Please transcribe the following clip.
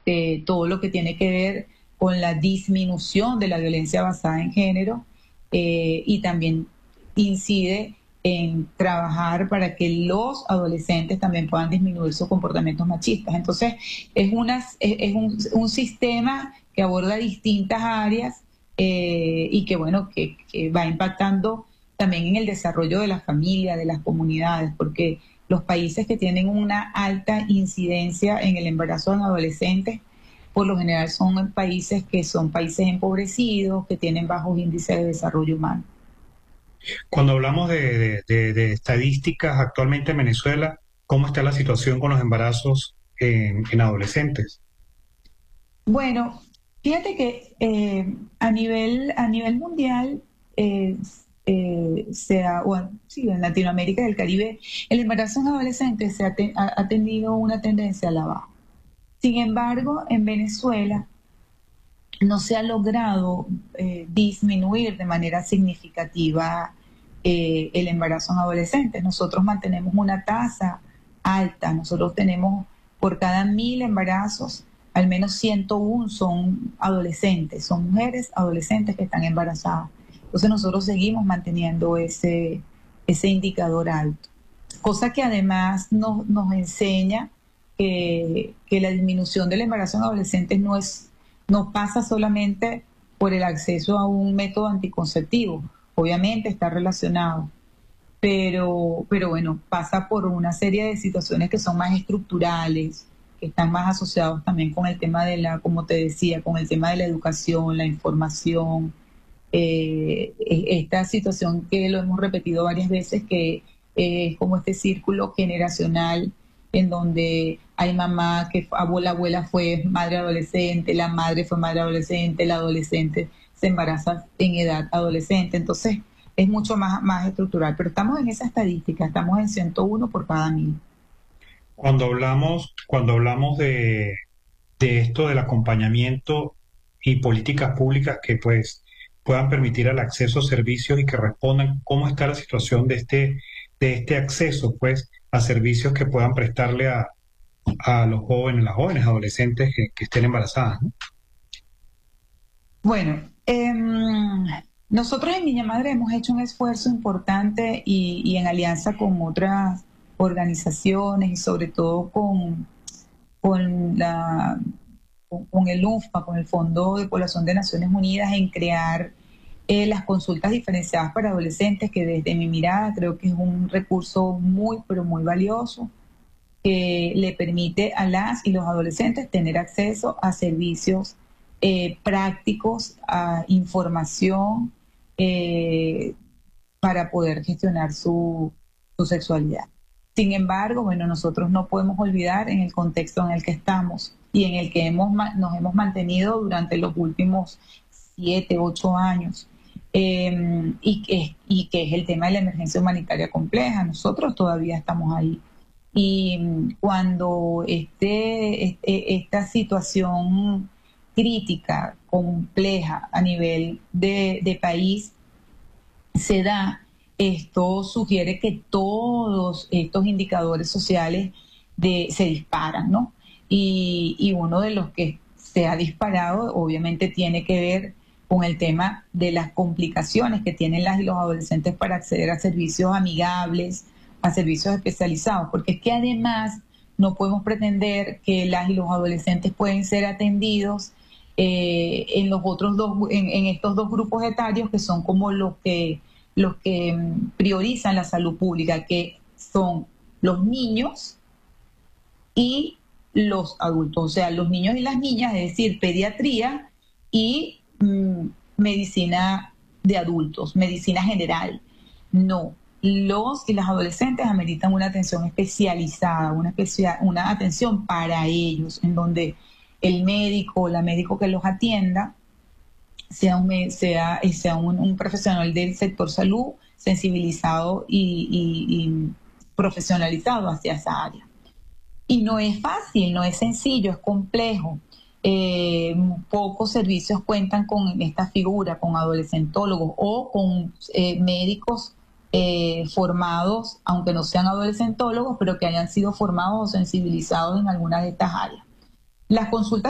todo lo que tiene que ver con la disminución de la violencia basada en género, y también incide en trabajar para que los adolescentes también puedan disminuir sus comportamientos machistas. Entonces, es un sistema que aborda distintas áreas, y que, bueno, que va impactando también en el desarrollo de la familia, de las comunidades, porque los países que tienen una alta incidencia en el embarazo en adolescentes, por lo general son países que son países empobrecidos, que tienen bajos índices de desarrollo humano. Cuando hablamos de estadísticas actualmente en Venezuela, ¿cómo está la situación con los embarazos en adolescentes? Bueno, fíjate que a nivel mundial, bueno, sí, en Latinoamérica y el Caribe, el embarazo en adolescentes ha tenido una tendencia a la baja. Sin embargo, en Venezuela no se ha logrado disminuir de manera significativa el embarazo en adolescentes. Nosotros mantenemos una tasa alta. Nosotros tenemos por cada 1.000 embarazos, al menos 101 son adolescentes, son mujeres adolescentes que están embarazadas. Entonces nosotros seguimos manteniendo ese indicador alto. Cosa que además nos enseña que la disminución del embarazo en adolescentes no pasa solamente por el acceso a un método anticonceptivo. Obviamente está relacionado, pero bueno, pasa por una serie de situaciones que son más estructurales, que están más asociados también con el tema como te decía, con el tema de la educación, la información, esta situación que lo hemos repetido varias veces, que es como este círculo generacional en donde hay mamá la abuela fue madre adolescente, la madre fue madre adolescente, la adolescente se embaraza en edad adolescente. Entonces es mucho más estructural, pero estamos en esa estadística, estamos en 101 por cada 1.000. Cuando hablamos de esto del acompañamiento y políticas públicas que pues puedan permitir el acceso a servicios y que respondan cómo está la situación de este acceso pues a servicios que puedan prestarle a los jóvenes, las jóvenes adolescentes que estén embarazadas, ¿no? Bueno, nosotros en Niña Madre hemos hecho un esfuerzo importante y en alianza con otras organizaciones y sobre todo con con el UNFPA, con el Fondo de Población de Naciones Unidas, en crear las consultas diferenciadas para adolescentes, que desde mi mirada creo que es un recurso muy, pero muy valioso, que le permite a las y los adolescentes tener acceso a servicios prácticos, a información, eh, para poder gestionar su sexualidad. Sin embargo, bueno, nosotros no podemos olvidar en el contexto en el que estamos y en el que nos hemos mantenido durante los últimos 7, 8 años, y que es el tema de la emergencia humanitaria compleja. Nosotros todavía estamos ahí. Y cuando esta situación crítica, compleja a nivel de país se da, esto sugiere que todos estos indicadores sociales se disparan, ¿no? Y uno de los que se ha disparado obviamente tiene que ver con el tema de las complicaciones que tienen las y los adolescentes para acceder a servicios amigables, a servicios especializados, porque es que además no podemos pretender que las y los adolescentes pueden ser atendidos en los otros en estos dos grupos etarios que son como los que priorizan la salud pública, que son los niños y los adultos, o sea, los niños y las niñas, es decir, pediatría y medicina de adultos, medicina general. No, los y las adolescentes ameritan una atención especializada, una atención para ellos, en donde el médico o la médico que los atienda sea un profesional del sector salud sensibilizado y profesionalizado hacia esa área. Y no es fácil, no es sencillo, es complejo. Pocos servicios cuentan con esta figura, con adolescentólogos o con médicos formados, aunque no sean adolescentólogos, pero que hayan sido formados o sensibilizados en algunas de estas áreas. Las consultas